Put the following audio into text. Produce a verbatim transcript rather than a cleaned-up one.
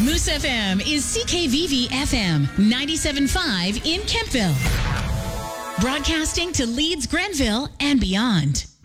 Moose F M is C K V V F M ninety-seven point five in Kempville. Broadcasting to Leeds, Grenville, and beyond.